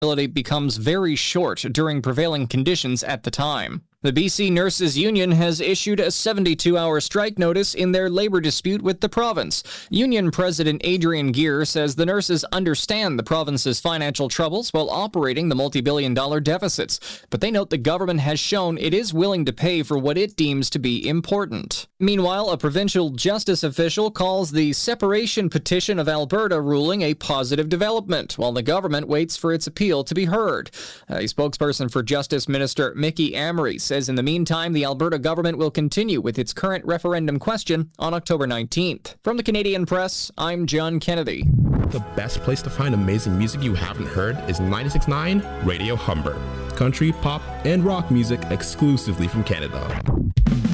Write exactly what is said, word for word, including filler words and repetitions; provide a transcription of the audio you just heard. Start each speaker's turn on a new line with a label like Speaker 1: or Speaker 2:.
Speaker 1: becomes very short during prevailing conditions at the time. The B C Nurses Union has issued a seventy-two hour strike notice in their labor dispute with the province. Union President Adrian Gear says the nurses understand the province's financial troubles while operating the multi-billion dollar deficits, but they note the government has shown it is willing to pay for what it deems to be important. Meanwhile, a provincial justice official calls the separation petition of Alberta ruling a positive development, while the government waits for its appeal to be heard. A spokesperson for Justice Minister Mickey Amory says in the meantime, the Alberta government will continue with its current referendum question on October nineteenth. From the Canadian Press, I'm John Kennedy.
Speaker 2: The best place to find amazing music you haven't heard is ninety-six point nine Radio Humber. Country, pop, and rock music exclusively from Canada.